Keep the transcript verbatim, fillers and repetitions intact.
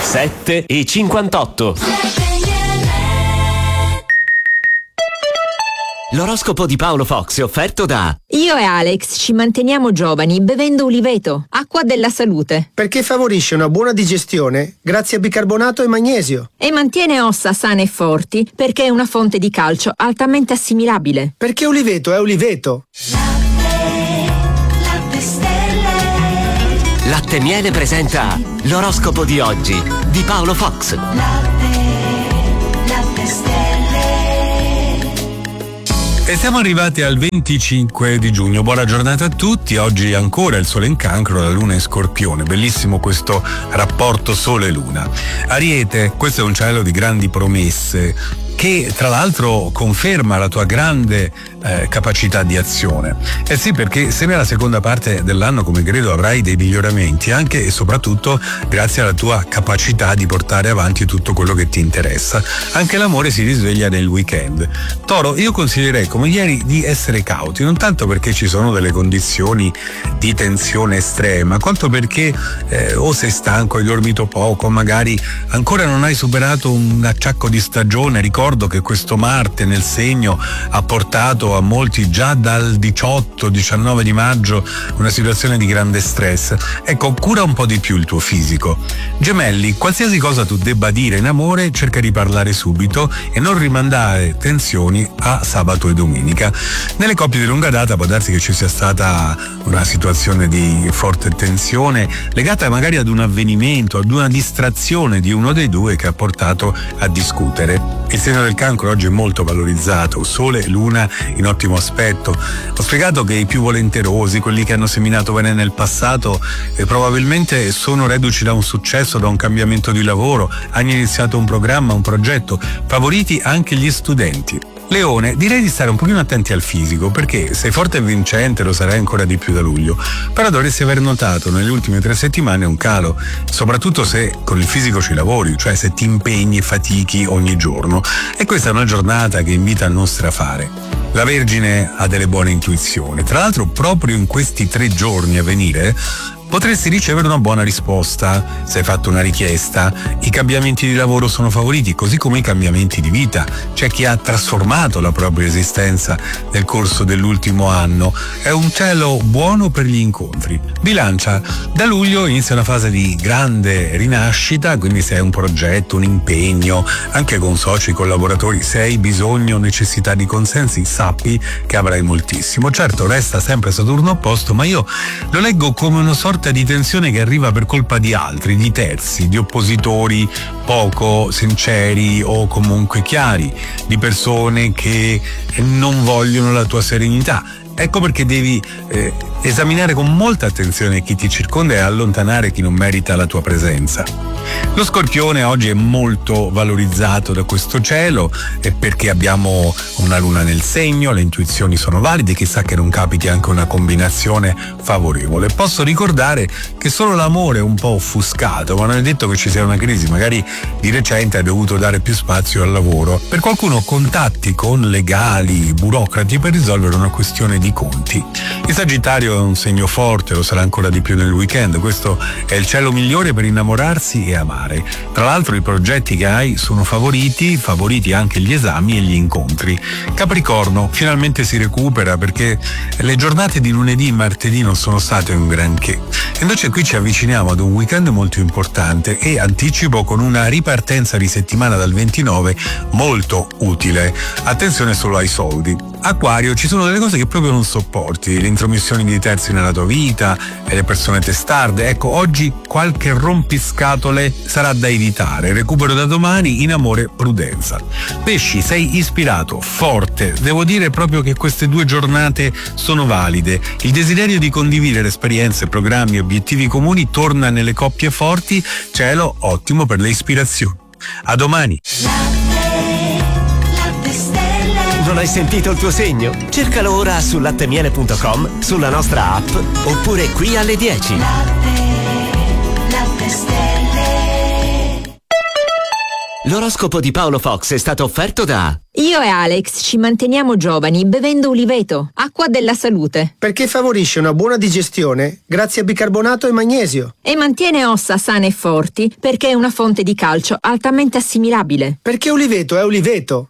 sette e cinquantotto. L'oroscopo di Paolo Fox è offerto da... Io e Alex ci manteniamo giovani bevendo Uliveto, acqua della salute. Perché favorisce una buona digestione grazie a bicarbonato e magnesio. E mantiene ossa sane e forti perché è una fonte di calcio altamente assimilabile. Perché Uliveto è Uliveto. Latte, latte stelle. Latte Miele presenta l'oroscopo di oggi di Paolo Fox. Latte, latte stelle. E siamo arrivati al venticinque di giugno. Buona giornata a tutti. Oggi ancora il sole in Cancro, la luna in Scorpione. Bellissimo questo rapporto sole-luna. Ariete, questo è un cielo di grandi promesse che tra l'altro conferma la tua grande eh, capacità di azione. Eh sì, perché se nella seconda parte dell'anno, come credo, avrai dei miglioramenti anche e soprattutto grazie alla tua capacità di portare avanti tutto quello che ti interessa. Anche l'amore si risveglia nel weekend. Toro, io consiglierei come ieri di essere cauti, non tanto perché ci sono delle condizioni di tensione estrema, quanto perché eh, o sei stanco, hai dormito poco, magari ancora non hai superato un acciacco di stagione. Ricordo che questo Marte nel segno ha portato a molti già dal diciotto diciannove di maggio una situazione di grande stress. Ecco, cura un po' di più il tuo fisico. Gemelli, qualsiasi cosa tu debba dire in amore, cerca di parlare subito e non rimandare tensioni a sabato e domenica. Nelle coppie di lunga data può darsi che ci sia stata una situazione di forte tensione legata magari ad un avvenimento, ad una distrazione di uno dei due che ha portato a discutere. Il segno del Cancro oggi è molto valorizzato, sole e luna in ottimo aspetto. Ho spiegato che i più volenterosi, quelli che hanno seminato bene nel passato, eh, probabilmente sono reduci da un successo, da un cambiamento di lavoro, hanno iniziato un programma, un progetto, favoriti anche gli studenti. Leone, direi di stare un pochino attenti al fisico, perché sei forte e vincente, lo sarai ancora di più da luglio, però dovresti aver notato nelle ultime tre settimane un calo, soprattutto se con il fisico ci lavori, cioè se ti impegni e fatichi ogni giorno, e questa è una giornata che invita a non strafare. La Vergine ha delle buone intuizioni, tra l'altro proprio in questi tre giorni a venire potresti ricevere una buona risposta se hai fatto una richiesta. I cambiamenti di lavoro sono favoriti, così come i cambiamenti di vita. C'è chi ha trasformato la propria esistenza nel corso dell'ultimo anno. È un cielo buono per gli incontri. Bilancia, da luglio inizia una fase di grande rinascita, quindi se hai un progetto, un impegno, anche con soci, collaboratori, se hai bisogno o necessità di consensi, sappi che avrai moltissimo. Certo, resta sempre Saturno opposto, ma io lo leggo come una sorta di tensione che arriva per colpa di altri, di terzi, di oppositori poco sinceri o comunque chiari, di persone che non vogliono la tua serenità. Ecco perché devi eh, esaminare con molta attenzione chi ti circonda e allontanare chi non merita la tua presenza. Lo Scorpione oggi è molto valorizzato da questo cielo, e perché abbiamo una luna nel segno, le intuizioni sono valide, chissà che non capiti anche una combinazione favorevole. Posso ricordare che solo l'amore è un po' offuscato, ma non è detto che ci sia una crisi, magari di recente hai dovuto dare più spazio al lavoro. Per qualcuno contatti con legali, burocrati per risolvere una questione di conti. Il Sagittario è un segno forte, lo sarà ancora di più nel weekend. Questo è il cielo migliore per innamorarsi e amare. Tra l'altro i progetti che hai sono favoriti, favoriti anche gli esami e gli incontri. Capricorno, finalmente si recupera perché le giornate di lunedì e martedì non sono state un granché. Invece qui ci avviciniamo ad un weekend molto importante e anticipo con una ripartenza di settimana dal ventinove molto utile. Attenzione solo ai soldi. Acquario, ci sono delle cose che proprio non sopporti, le intromissioni di terzi nella tua vita e le persone testarde. Ecco, oggi qualche rompiscatole sarà da evitare. Recupero da domani, in amore prudenza. Pesci, sei ispirato, forte. Devo dire proprio che queste due giornate sono valide. Il desiderio di condividere esperienze, programmi e obiettivi comuni torna nelle coppie forti. Cielo ottimo per le ispirazioni. A domani. Non hai sentito il tuo segno? Cercalo ora su lattemiele punto com, sulla nostra app oppure qui alle dieci. Latte, latte stelle. L'oroscopo di Paolo Fox è stato offerto da... Io e Alex ci manteniamo giovani bevendo Uliveto, acqua della salute. Perché favorisce una buona digestione grazie a bicarbonato e magnesio. E mantiene ossa sane e forti perché è una fonte di calcio altamente assimilabile. Perché Uliveto è Uliveto.